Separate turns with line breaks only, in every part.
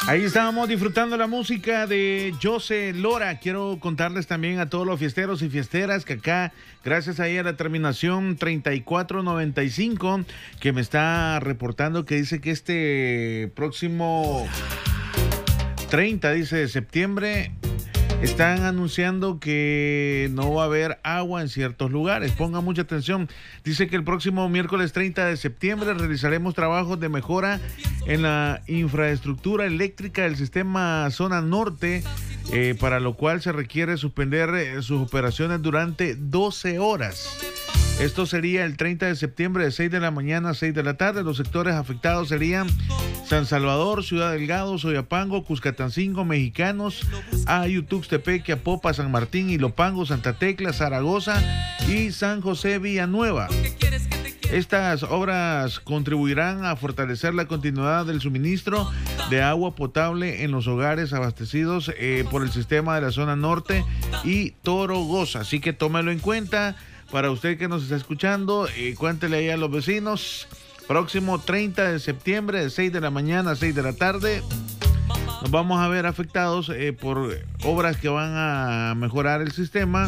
Ahí estábamos disfrutando la música de José Lora. Quiero contarles también a todos los fiesteros y fiesteras que acá, gracias ahí a la terminación 3495, que me está reportando que dice que este próximo 30, dice, de septiembre, están anunciando que no va a haber agua en ciertos lugares. Pongan mucha atención. Dice que el próximo miércoles 30 de septiembre realizaremos trabajos de mejora en la infraestructura eléctrica del sistema zona norte, para lo cual se requiere suspender sus operaciones durante 12 horas. Esto sería el 30 de septiembre de 6 de la mañana a 6 de la tarde. Los sectores afectados serían San Salvador, Ciudad Delgado, Soyapango, Cuscatancingo, Mexicanos, Ayutuxtepeque, Apopa, San Martín, Ilopango, Santa Tecla, Zaragoza y San José Villanueva. Estas obras contribuirán a fortalecer la continuidad del suministro de agua potable en los hogares abastecidos por el sistema de la zona norte y Torogoza. Así que tómelo en cuenta. Para usted que nos está escuchando, cuéntele ahí a los vecinos. Próximo 30 de septiembre, de 6 de la mañana a 6 de la tarde, nos vamos a ver afectados por obras que van a mejorar el sistema.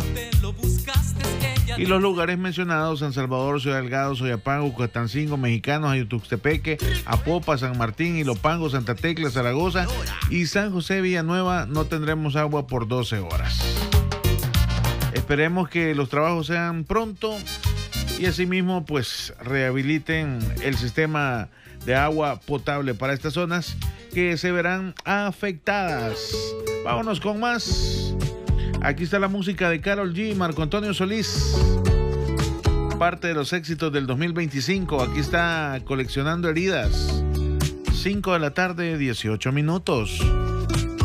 Y los lugares mencionados: San Salvador, Ciudad Delgado, Soyapango, Cuscatancingo, Mexicanos, Ayutuxtepeque, Apopa, San Martín, Ilopango, Santa Tecla, Zaragoza y San José Villanueva, no tendremos agua por 12 horas. Esperemos que los trabajos sean pronto y asimismo pues rehabiliten el sistema de agua potable para estas zonas que se verán afectadas. Vámonos con más. Aquí está la música de Karol G y Marco Antonio Solís, parte de los éxitos del 2025. Aquí está Coleccionando Heridas. 5 de la tarde, 18 minutos.